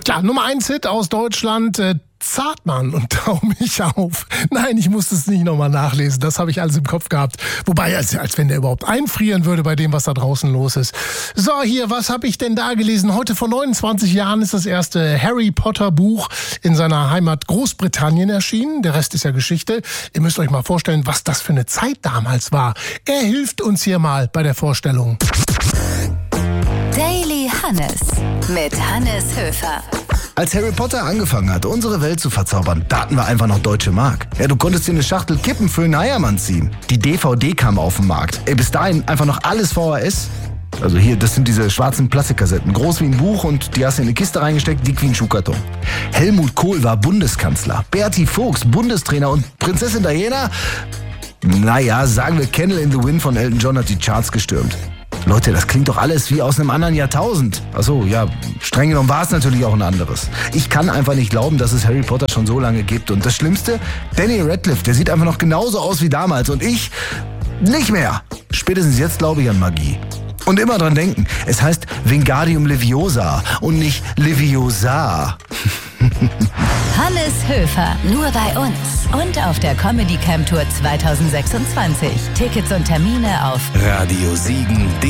Tja, Nummer 1 Hit aus Deutschland, Zartmann und Tau mich auf. Nein, ich musste es nicht nochmal nachlesen, das habe ich alles im Kopf gehabt. Wobei, als wenn der überhaupt einfrieren würde bei dem, was da draußen los ist. So, hier, was habe ich denn da gelesen? Heute vor 29 Jahren ist das erste Harry Potter Buch in seiner Heimat Großbritannien erschienen. Der Rest ist ja Geschichte. Ihr müsst euch mal vorstellen, was das für eine Zeit damals war. Er hilft uns hier mal bei der Vorstellung. Daily Hannes mit Hannes Höfer. Als Harry Potter angefangen hat, unsere Welt zu verzaubern, da hatten wir einfach noch Deutsche Mark. Ja, du konntest dir eine Schachtel Kippen für einen Eiermann ziehen. Die DVD kam auf den Markt. Bis dahin einfach noch alles VHS. Also hier, das sind diese schwarzen Plastikkassetten. Groß wie ein Buch und die hast du in eine Kiste reingesteckt, dick wie ein Schuhkarton. Helmut Kohl war Bundeskanzler. Berti Vogts Bundestrainer und Prinzessin Diana, naja, sagen wir Candle in the Wind von Elton John hat die Charts gestürmt. Leute, das klingt doch alles wie aus einem anderen Jahrtausend. Achso, ja, streng genommen war es natürlich auch ein anderes. Ich kann einfach nicht glauben, dass es Harry Potter schon so lange gibt. Und das Schlimmste, Danny Radcliffe, der sieht einfach noch genauso aus wie damals. Und ich nicht mehr. Spätestens jetzt glaube ich an Magie. Und immer dran denken, es heißt Wingardium Leviosa und nicht Leviosa. Hannes Höfer, nur bei uns und auf der Comedy Camp Tour 2026. Tickets und Termine auf Radio Siegen.